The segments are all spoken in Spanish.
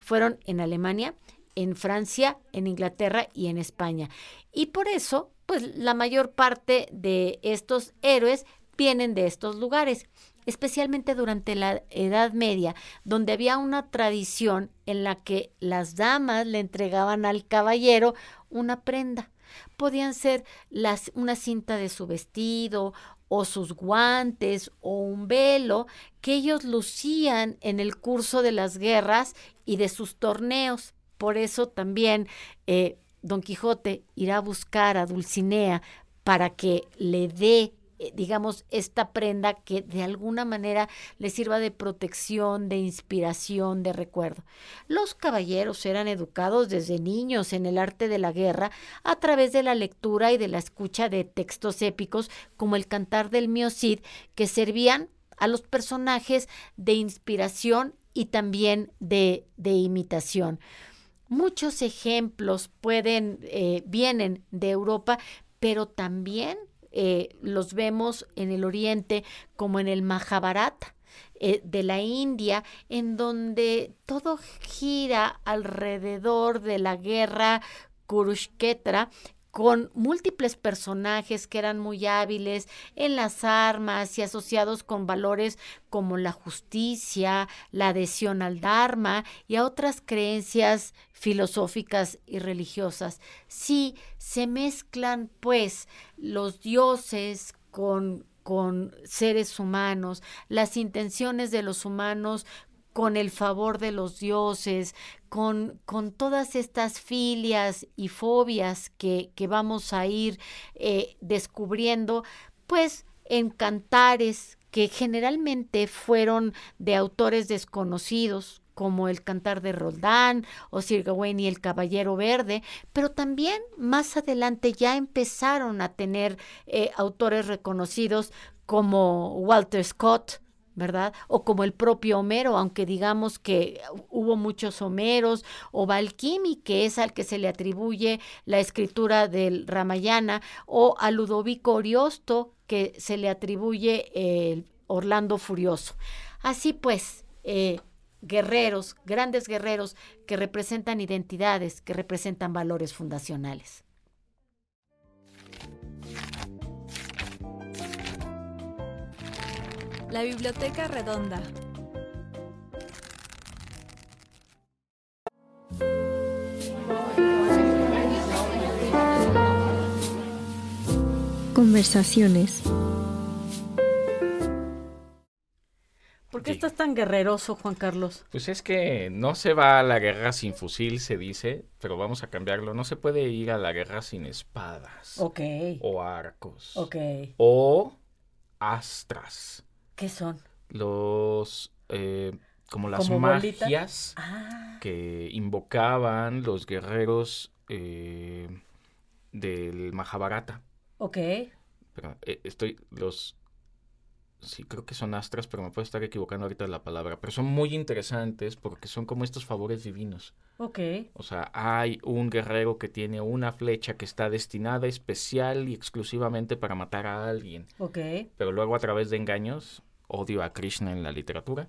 fueron en Alemania, en Francia, en Inglaterra y en España. Y por eso, pues la mayor parte de estos héroes vienen de estos lugares, especialmente durante la Edad Media, donde había una tradición en la que las damas le entregaban al caballero una prenda. Podían ser una cinta de su vestido o sus guantes o un velo que ellos lucían en el curso de las guerras y de sus torneos. Por eso también Don Quijote irá a buscar a Dulcinea para que le dé, digamos, esta prenda que de alguna manera le sirva de protección, de inspiración, de recuerdo. Los caballeros eran educados desde niños en el arte de la guerra a través de la lectura y de la escucha de textos épicos como el Cantar del Mío Cid, que servían a los personajes de inspiración y también de imitación. Muchos ejemplos vienen de Europa, pero también los vemos en el Oriente, como en el Mahabharata de la India, en donde todo gira alrededor de la guerra Kurukshetra, con múltiples personajes que eran muy hábiles en las armas y asociados con valores como la justicia, la adhesión al Dharma y a otras creencias filosóficas y religiosas. Sí, se mezclan pues los dioses con seres humanos, las intenciones de los humanos con el favor de los dioses, con todas estas filias y fobias que vamos a ir descubriendo, pues en cantares que generalmente fueron de autores desconocidos, como el Cantar de Roldán o Sir Gawain y el Caballero Verde, pero también más adelante ya empezaron a tener autores reconocidos como Walter Scott, ¿verdad? O como el propio Homero, aunque digamos que hubo muchos Homeros, o Valquimi, que es al que se le atribuye la escritura del Ramayana, o a Ludovico Ariosto, que se le atribuye el Orlando Furioso. Así pues, guerreros, grandes guerreros que representan identidades, que representan valores fundacionales. La Biblioteca Redonda. Conversaciones. ¿Por qué estás tan guerreroso, Juan Carlos? Pues es que no se va a la guerra sin fusil, se dice, pero vamos a cambiarlo. No se puede ir a la guerra sin espadas. Ok. O arcos. Ok. O astras. ¿Qué son? Los, como las ¿Como magias que invocaban los guerreros del Mahabharata. Ok. Pero sí, creo que son astras, pero me puedo estar equivocando ahorita de la palabra. Pero son muy interesantes porque son como estos favores divinos. Ok. O sea, hay un guerrero que tiene una flecha que está destinada especial y exclusivamente para matar a alguien. Ok. Pero luego a través de engaños, odio a Krishna en la literatura,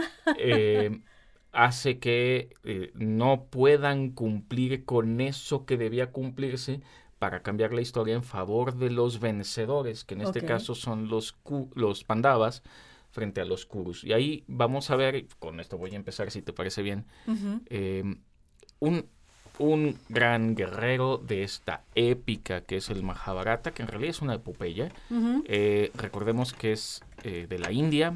hace que no puedan cumplir con eso que debía cumplirse para cambiar la historia en favor de los vencedores, que en este caso son los Pandavas frente a los Kurus. Y ahí vamos a ver, con esto voy a empezar si te parece bien, un gran guerrero de esta épica que es el Mahabharata, que en realidad es una epopeya. Recordemos que es de la India.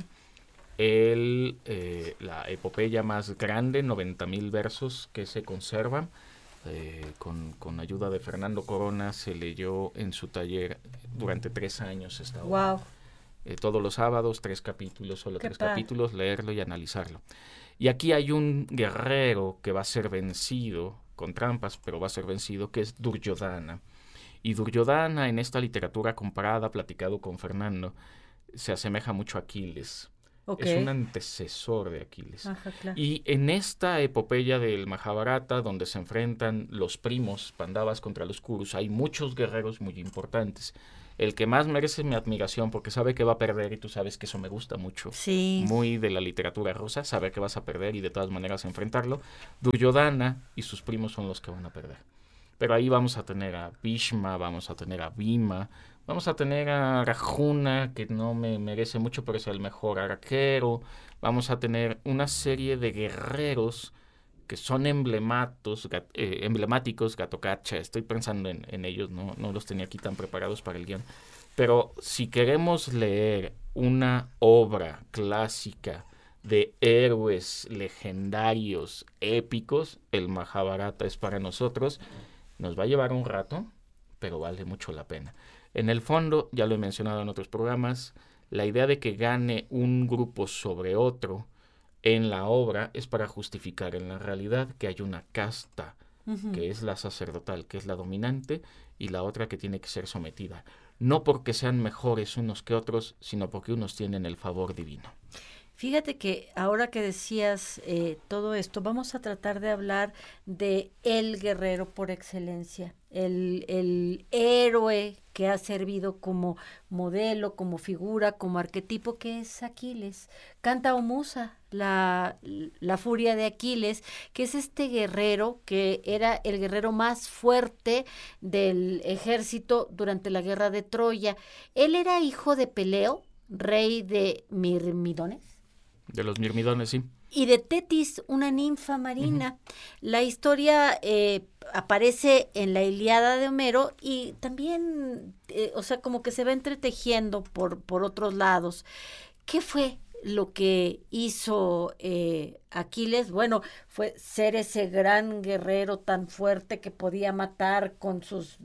La epopeya más grande, 90,000 versos que se conservan. Con ayuda de Fernando Corona se leyó en su taller durante 3 años esta obra. Todos los sábados, 3 capítulos, solo 3 capítulos, leerlo y analizarlo. Y aquí hay un guerrero que va a ser vencido, con trampas, pero va a ser vencido, que es Duryodhana. Y Duryodhana, en esta literatura comparada, platicado con Fernando, se asemeja mucho a Aquiles. Es un antecesor de Aquiles. Ajá, claro. Y en esta epopeya del Mahabharata, donde se enfrentan los primos Pandavas contra los Kurus, hay muchos guerreros muy importantes. El que más merece mi admiración porque sabe que va a perder y tú sabes que eso me gusta mucho. Sí. Muy de la literatura rusa, saber que vas a perder y de todas maneras enfrentarlo. Duryodhana y sus primos son los que van a perder. Pero ahí vamos a tener a Bhishma, vamos a tener a Bhima, vamos a tener a Arjuna, que no me merece mucho, pero es el mejor arquero. Vamos a tener una serie de guerreros que son emblemáticos, Gatotkacha, estoy pensando en ellos, no los tenía aquí tan preparados para el guión. Pero si queremos leer una obra clásica de héroes legendarios, épicos, el Mahabharata es para nosotros. Nos va a llevar un rato, pero vale mucho la pena. En el fondo, ya lo he mencionado en otros programas, la idea de que gane un grupo sobre otro en la obra es para justificar en la realidad que hay una casta, que es la sacerdotal, que es la dominante, y la otra que tiene que ser sometida. No porque sean mejores unos que otros, sino porque unos tienen el favor divino. Fíjate que ahora que decías todo esto, vamos a tratar de hablar de el guerrero por excelencia, el héroe que ha servido como modelo, como figura, como arquetipo, que es Aquiles. Canta o Musa, la furia de Aquiles, que es este guerrero que era el guerrero más fuerte del ejército durante la guerra de Troya. Él era hijo de Peleo, rey de Mirmidones. De los mirmidones, sí. Y de Tetis, una ninfa marina. La historia aparece en la Ilíada de Homero y también, o sea, como que se va entretejiendo por otros lados. ¿Qué fue lo que hizo Aquiles? Bueno, fue ser ese gran guerrero tan fuerte que podía matar con sus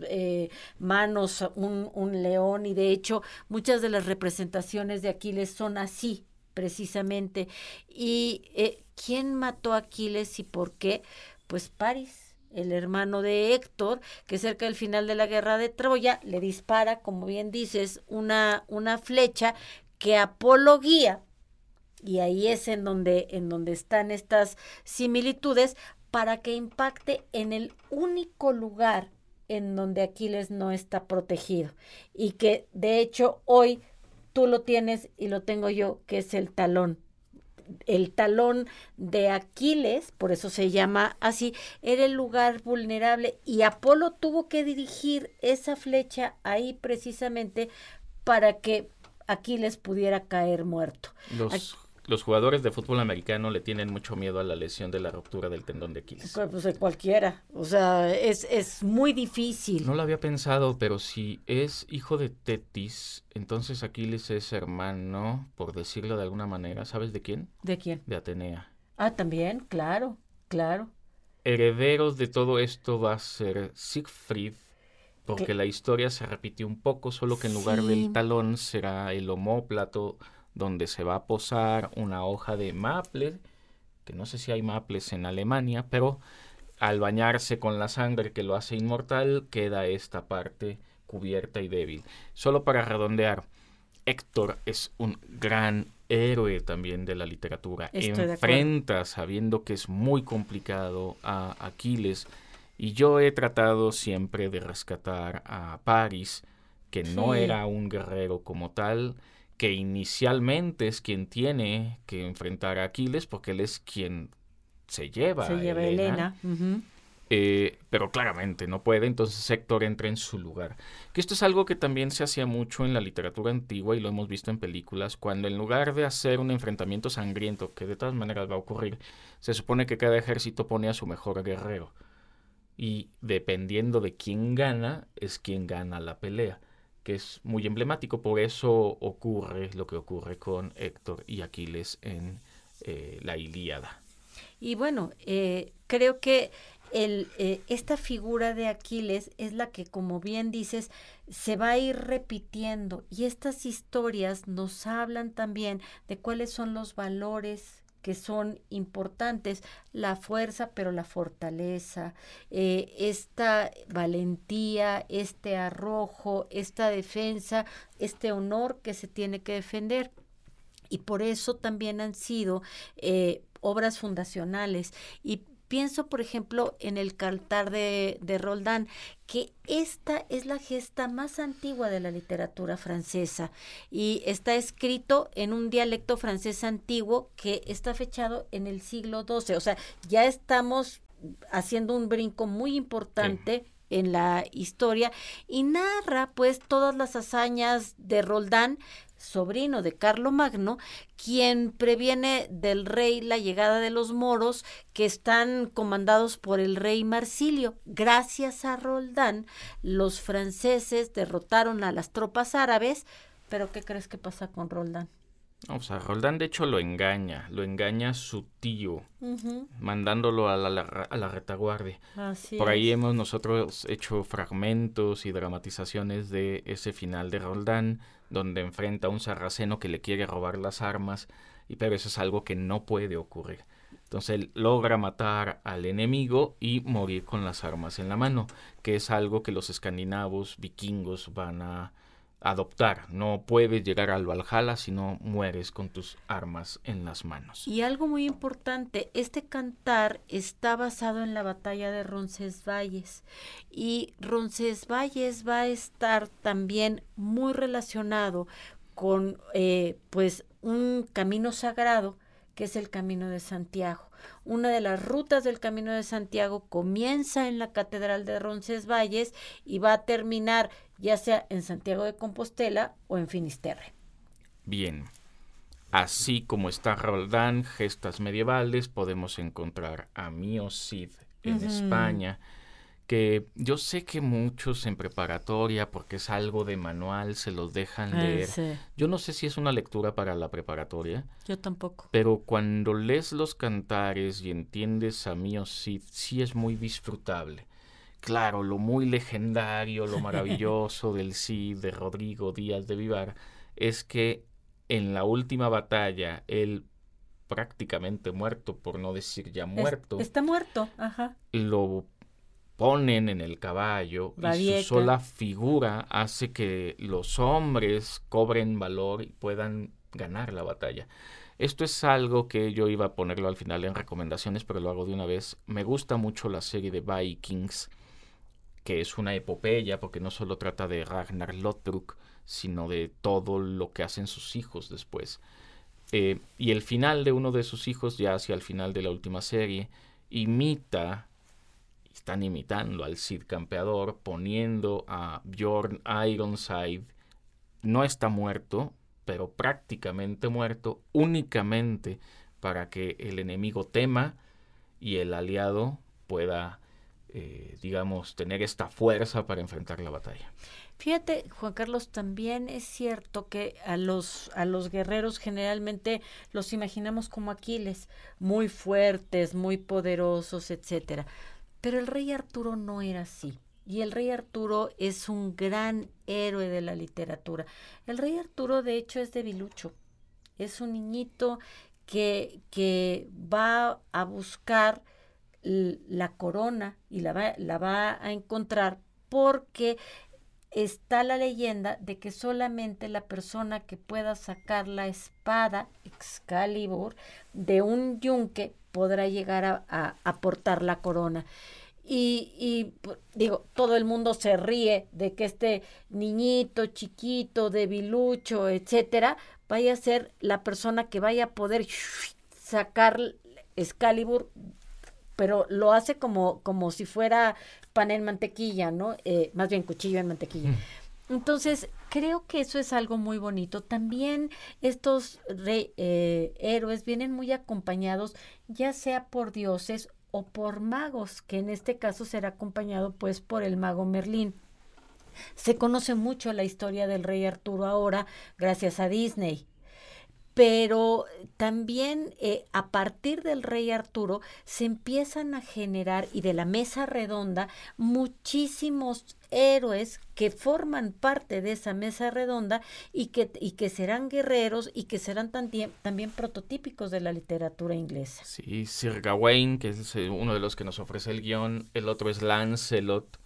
manos un león, y de hecho muchas de las representaciones de Aquiles son así, precisamente. ¿Y quién mató a Aquiles y por qué? Pues Paris, el hermano de Héctor, que cerca del final de la guerra de Troya le dispara, como bien dices, una flecha que Apolo guía, y ahí es en donde están estas similitudes, para que impacte en el único lugar en donde Aquiles no está protegido, y que de hecho hoy tú lo tienes y lo tengo yo, que es el talón. El talón de Aquiles, por eso se llama así, era el lugar vulnerable, y Apolo tuvo que dirigir esa flecha ahí precisamente para que Aquiles pudiera caer muerto. Los jugadores de fútbol americano le tienen mucho miedo a la lesión de la ruptura del tendón de Aquiles. Pues cualquiera, o sea, es muy difícil. No lo había pensado, pero si es hijo de Tetis, entonces Aquiles es hermano, por decirlo de alguna manera, ¿sabes de quién? ¿De quién? De Atenea. Ah, también, claro. Herederos de todo esto va a ser Siegfried, porque la historia se repitió un poco, solo que en lugar del talón será el omóplato, donde se va a posar una hoja de maple, que no sé si hay maples en Alemania, pero al bañarse con la sangre que lo hace inmortal, queda esta parte cubierta y débil. Solo para redondear, Héctor es un gran héroe también de la literatura. Enfrenta, sabiendo que es muy complicado, a Aquiles, y yo he tratado siempre de rescatar a Paris, que no era un guerrero como tal, que inicialmente es quien tiene que enfrentar a Aquiles, porque él es quien se lleva a Helena. Pero claramente no puede, entonces Héctor entra en su lugar. Que esto es algo que también se hacía mucho en la literatura antigua y lo hemos visto en películas, cuando en lugar de hacer un enfrentamiento sangriento, que de todas maneras va a ocurrir, se supone que cada ejército pone a su mejor guerrero. Y dependiendo de quién gana, es quien gana la pelea, que es muy emblemático. Por eso ocurre lo que ocurre con Héctor y Aquiles en la Ilíada. Y bueno, creo que esta figura de Aquiles es la que, como bien dices, se va a ir repitiendo, y estas historias nos hablan también de cuáles son los valores que son importantes, la fuerza, pero la fortaleza, esta valentía, este arrojo, esta defensa, este honor que se tiene que defender. Y por eso también han sido obras fundacionales. Y Pienso, por ejemplo, en el Cantar de Roldán, que esta es la gesta más antigua de la literatura francesa y está escrito en un dialecto francés antiguo que está fechado en el siglo XII. O sea, ya estamos haciendo un brinco muy importante en la historia y narra pues todas las hazañas de Roldán, sobrino de Carlomagno, quien previene del rey la llegada de los moros que están comandados por el rey Marsilio. Gracias a Roldán, los franceses derrotaron a las tropas árabes, pero ¿qué crees que pasa con Roldán? O sea, Roldán de hecho lo engaña su tío, mandándolo a la retaguardia. Así Por ahí es. hemos nosotros hecho fragmentos y dramatizaciones de ese final de Roldán, donde enfrenta a un sarraceno que le quiere robar las armas, pero eso es algo que no puede ocurrir. Entonces él logra matar al enemigo y morir con las armas en la mano, que es algo que los escandinavos vikingos van a adoptar. No puedes llegar al Valhalla si no mueres con tus armas en las manos. Y algo muy importante, este cantar está basado en la batalla de Roncesvalles y Roncesvalles va a estar también muy relacionado con pues un camino sagrado que es el Camino de Santiago. Una de las rutas del Camino de Santiago comienza en la Catedral de Roncesvalles y va a terminar ya sea en Santiago de Compostela o en Finisterre. Bien, así como está Roldán, gestas medievales, podemos encontrar a Mio Cid en España, que yo sé que muchos en preparatoria, porque es algo de manual, se los dejan leer. Sí. Yo no sé si es una lectura para la preparatoria. Yo tampoco. Pero cuando lees los cantares y entiendes a Mio Cid, sí es muy disfrutable. Claro, lo muy legendario, lo maravilloso del Cid, de Rodrigo Díaz de Vivar, es que en la última batalla, él prácticamente muerto, por no decir ya muerto, Está muerto, ajá. lo ponen en el caballo y su sola figura hace que los hombres cobren valor y puedan ganar la batalla. Esto es algo que yo iba a ponerlo al final en recomendaciones, pero lo hago de una vez. Me gusta mucho la serie de Vikings, que es una epopeya, porque no solo trata de Ragnar Lothbrok, sino de todo lo que hacen sus hijos después. Y el final de uno de sus hijos, ya hacia el final de la última serie, están imitando al Cid campeador, poniendo a Bjorn Ironside. No está muerto, pero prácticamente muerto, únicamente para que el enemigo tema y el aliado pueda, digamos, tener esta fuerza para enfrentar la batalla. Fíjate, Juan Carlos, también es cierto que a los guerreros generalmente los imaginamos como Aquiles, muy fuertes, muy poderosos, etcétera. Pero el rey Arturo no era así. Y el rey Arturo es un gran héroe de la literatura. El rey Arturo, de hecho, es debilucho. Es un niñito que va a buscar la corona y la va a encontrar porque está la leyenda de que solamente la persona que pueda sacar la espada Excalibur de un yunque podrá llegar a portar la corona. Y digo, todo el mundo se ríe de que este niñito chiquito, debilucho, etcétera, vaya a ser la persona que vaya a poder sacar Excalibur, pero lo hace como si fuera pan en mantequilla, ¿no? Más bien cuchillo en mantequilla. Entonces, creo que eso es algo muy bonito. También estos héroes vienen muy acompañados, ya sea por dioses o por magos, que en este caso será acompañado pues por el mago Merlín. Se conoce mucho la historia del rey Arturo ahora gracias a Disney, pero también a partir del rey Arturo se empiezan a generar, y de la mesa redonda, muchísimos héroes que forman parte de esa mesa redonda y que serán guerreros y que serán también prototípicos de la literatura inglesa. Sí, Sir Gawain, que es uno de los que nos ofrece el guión, el otro es Lancelot.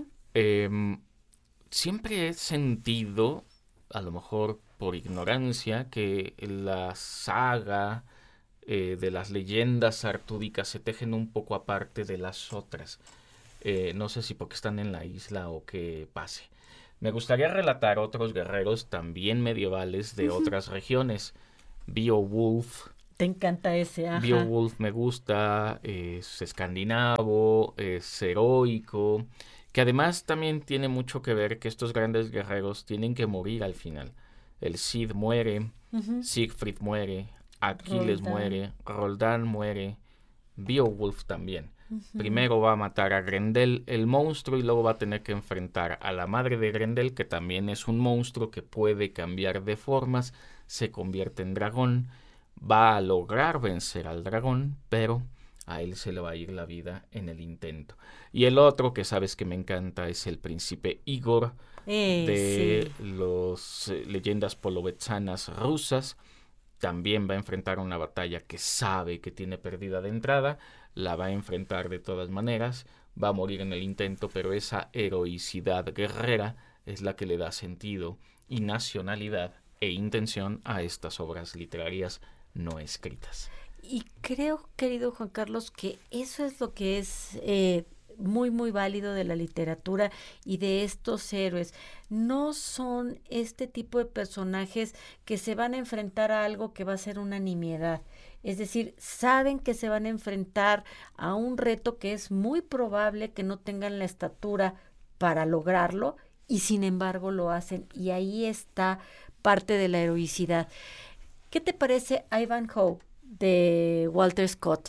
Siempre he sentido, a lo mejor por ignorancia, que la saga de las leyendas artúricas se tejen un poco aparte de las otras. No sé si porque están en la isla o qué pase. Me gustaría relatar otros guerreros también medievales de otras regiones. Beowulf. Te encanta ese, ajá. Beowulf me gusta, es escandinavo, es heroico, que además también tiene mucho que ver que estos grandes guerreros tienen que morir al final. El Cid muere, Siegfried muere, Aquiles muere, Roldán muere, Beowulf también. Primero va a matar a Grendel, el monstruo, y luego va a tener que enfrentar a la madre de Grendel, que también es un monstruo que puede cambiar de formas, se convierte en dragón, va a lograr vencer al dragón, pero a él se le va a ir la vida en el intento. Y el otro que sabes que me encanta es el príncipe Igor, de las leyendas polovetsanas rusas. También va a enfrentar una batalla que sabe que tiene perdida de entrada, la va a enfrentar de todas maneras, va a morir en el intento, pero esa heroicidad guerrera es la que le da sentido y nacionalidad e intención a estas obras literarias no escritas. Y creo, querido Juan Carlos, que eso es lo que es muy, muy válido de la literatura y de estos héroes. No son este tipo de personajes que se van a enfrentar a algo que va a ser una nimiedad. Es decir, saben que se van a enfrentar a un reto que es muy probable que no tengan la estatura para lograrlo, y sin embargo lo hacen. Y ahí está parte de la heroicidad. ¿Qué te parece Ivanhoe de Walter Scott?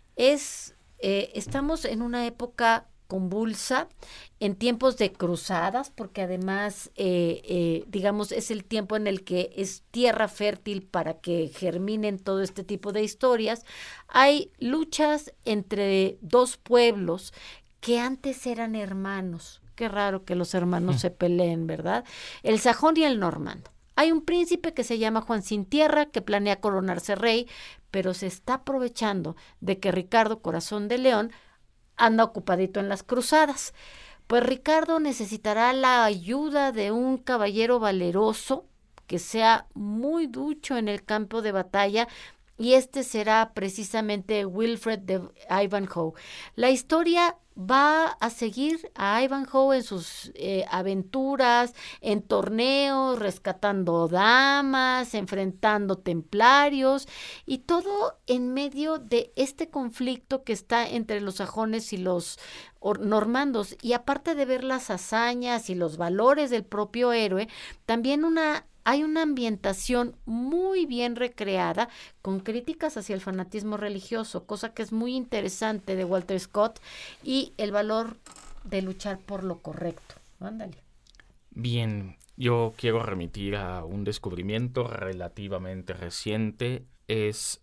Estamos en una época convulsa, en tiempos de cruzadas, porque además, digamos, es el tiempo en el que es tierra fértil para que germinen todo este tipo de historias. Hay luchas entre dos pueblos que antes eran hermanos. Qué raro que los hermanos se peleen, ¿verdad? El sajón y el normando. Hay un príncipe que se llama Juan Sin Tierra, que planea coronarse rey, pero se está aprovechando de que Ricardo Corazón de León anda ocupadito en las cruzadas. Pues Ricardo necesitará la ayuda de un caballero valeroso que sea muy ducho en el campo de batalla, y este será precisamente Wilfred de Ivanhoe. La historia va a seguir a Ivanhoe en sus aventuras, en torneos, rescatando damas, enfrentando templarios, y todo en medio de este conflicto que está entre los sajones y los normandos. Y aparte de ver las hazañas y los valores del propio héroe, también hay una ambientación muy bien recreada, con críticas hacia el fanatismo religioso, cosa que es muy interesante de Walter Scott, y el valor de luchar por lo correcto. Ándale. Bien, yo quiero remitir a un descubrimiento relativamente reciente. Es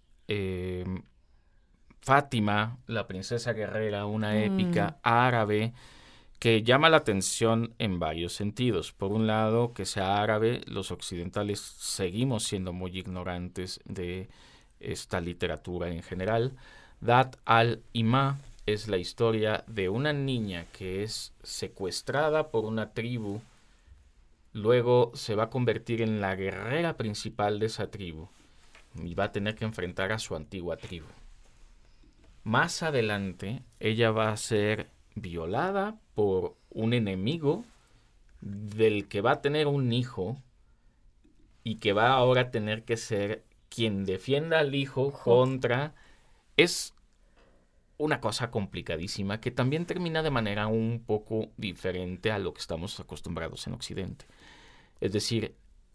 Fátima, la princesa guerrera, una épica árabe que llama la atención en varios sentidos. Por un lado, que sea árabe, los occidentales seguimos siendo muy ignorantes de esta literatura en general. That al-Ima es la historia de una niña que es secuestrada por una tribu, luego se va a convertir en la guerrera principal de esa tribu y va a tener que enfrentar a su antigua tribu. Más adelante, ella va a ser violada por un enemigo del que va a tener un hijo y que va ahora a tener que ser quien defienda al hijo contra... Es una cosa complicadísima que también termina de manera un poco diferente a lo que estamos acostumbrados en Occidente. Es decir,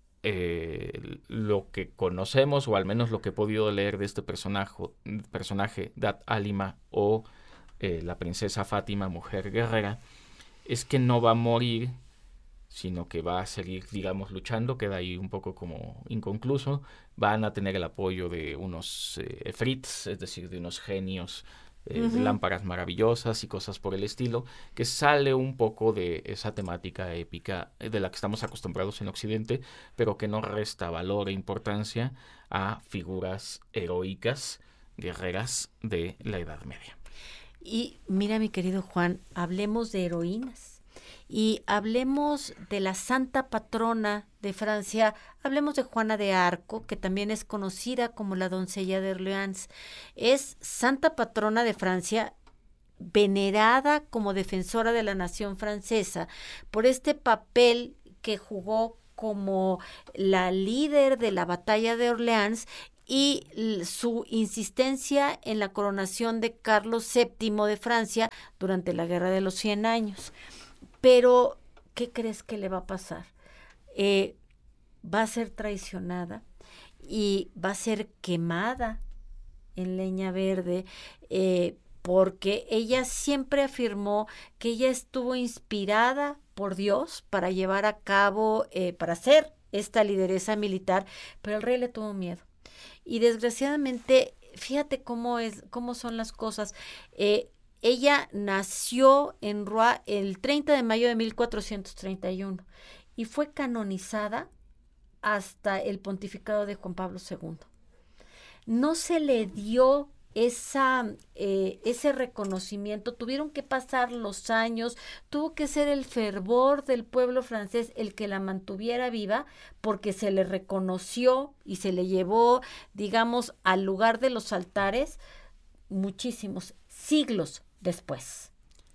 lo que conocemos, o al menos lo que he podido leer de este personaje That al-Ima, o la princesa Fátima, mujer guerrera, es que no va a morir, sino que va a seguir, digamos, luchando. Queda ahí un poco como inconcluso. Van a tener el apoyo de unos efrits, es decir, de unos genios, de lámparas maravillosas y cosas por el estilo, que sale un poco de esa temática épica de la que estamos acostumbrados en Occidente, pero que no resta valor e importancia a figuras heroicas, guerreras de la Edad Media. Y mira, mi querido Juan, hablemos de heroínas. y hablemos de la santa patrona de Francia, hablemos de Juana de Arco, que también es conocida como la doncella de Orleans. Es santa patrona de Francia, venerada como defensora de la nación francesa por este papel que jugó como la líder de la batalla de Orleans y su insistencia en la coronación de Carlos VII de Francia durante la Guerra de los 100 años. Pero, ¿qué crees que le va a pasar? Va a ser traicionada y va a ser quemada en leña verde, porque ella siempre afirmó que ella estuvo inspirada por Dios para llevar a cabo, para ser esta lideresa militar, pero el rey le tuvo miedo. Y desgraciadamente, fíjate cómo son las cosas. Ella nació en Rouen el 30 de mayo de 1431 y fue canonizada hasta el pontificado de Juan Pablo II. No se le dio ese reconocimiento, tuvieron que pasar los años, tuvo que ser el fervor del pueblo francés el que la mantuviera viva, porque se le reconoció y se le llevó, digamos, al lugar de los altares muchísimos siglos después.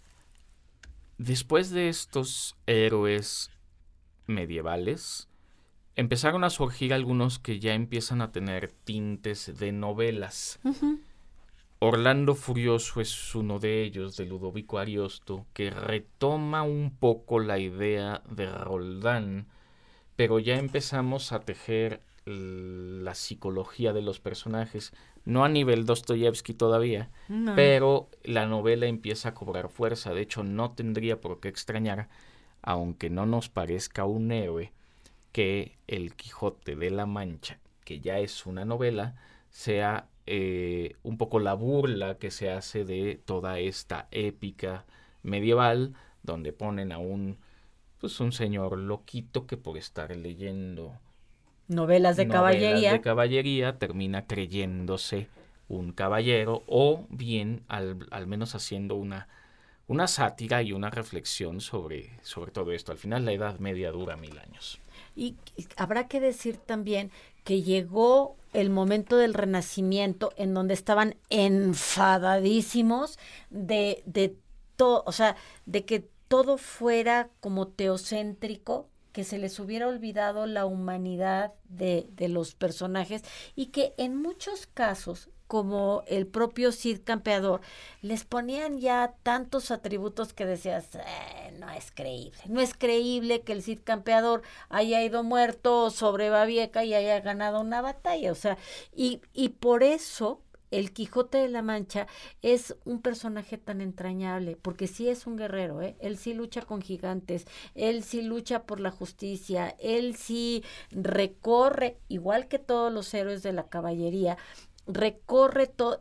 Después de estos héroes medievales, empezaron a surgir algunos que ya empiezan a tener tintes de novelas. Uh-huh. Orlando Furioso es uno de ellos, de Ludovico Ariosto, que retoma un poco la idea de Roldán, pero ya empezamos a tejer la psicología de los personajes, no a nivel Dostoyevsky todavía, no. Pero la novela empieza a cobrar fuerza. De hecho, no tendría por qué extrañar, aunque no nos parezca un héroe, que El Quijote de la Mancha, que ya es una novela, sea un poco la burla que se hace de toda esta épica medieval, donde ponen a un señor loquito que por estar leyendo novelas de caballería termina creyéndose un caballero, o bien al menos haciendo una sátira y una reflexión sobre todo esto. Al final la Edad Media dura 1000 años. Y habrá que decir también que llegó el momento del Renacimiento, en donde estaban enfadadísimos de todo, o sea, de que todo fuera como teocéntrico, que se les hubiera olvidado la humanidad de los personajes, y que en muchos casos, como el propio Cid Campeador, les ponían ya tantos atributos que decías, no es creíble que el Cid Campeador haya ido muerto sobre Babieca y haya ganado una batalla, o sea, y por eso el Quijote de la Mancha es un personaje tan entrañable, porque sí es un guerrero, él sí lucha con gigantes, él sí lucha por la justicia, él sí recorre, igual que todos los héroes de la caballería, recorre todo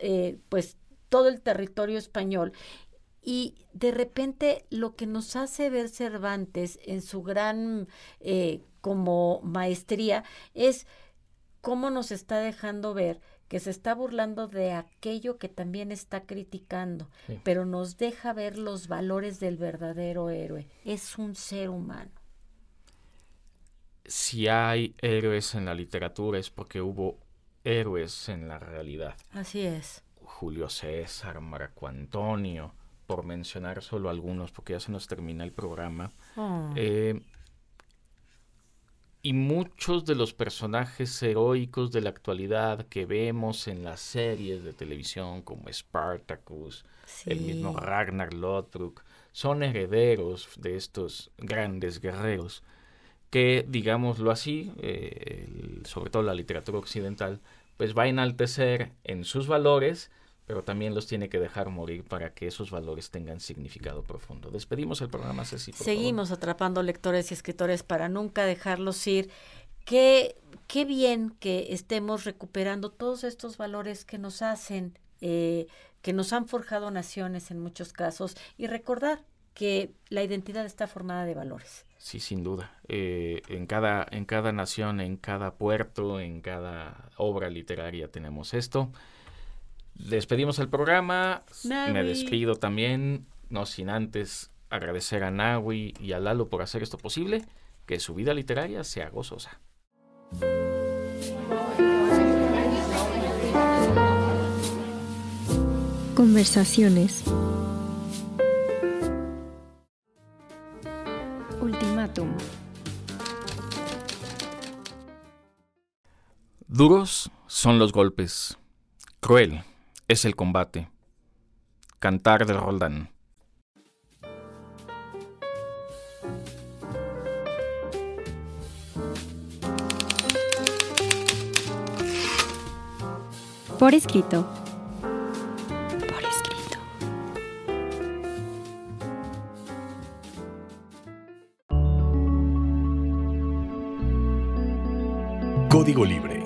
el territorio español. Y de repente lo que nos hace ver Cervantes en su gran como maestría es cómo nos está dejando ver que se está burlando de aquello que también está criticando, sí, pero nos deja ver los valores del verdadero héroe. Es un ser humano. Si hay héroes en la literatura es porque hubo héroes en la realidad. Así es. Julio César, Marco Antonio, por mencionar solo algunos, porque ya se nos termina el programa. Y muchos de los personajes heroicos de la actualidad que vemos en las series de televisión, como Spartacus, sí, el mismo Ragnar Lothbrok, son herederos de estos grandes guerreros que, digámoslo así, sobre todo la literatura occidental, pues va a enaltecer en sus valores, pero también los tiene que dejar morir para que esos valores tengan significado profundo. Despedimos el programa, Ceci, por Seguimos favor. Atrapando lectores y escritores para nunca dejarlos ir. Qué bien que estemos recuperando todos estos valores que nos hacen, que nos han forjado naciones en muchos casos, y recordar que la identidad está formada de valores. Sí, sin duda. En cada nación, en cada puerto, en cada obra literaria tenemos esto. Despedimos el programa. Me despido también, no sin antes agradecer a Nahui y a Lalo por hacer esto posible, que su vida literaria sea gozosa. Conversaciones. Ultimátum. Duros son los golpes, cruel es el combate. Cantar de Roldán. Por escrito. Por escrito. Código Libre.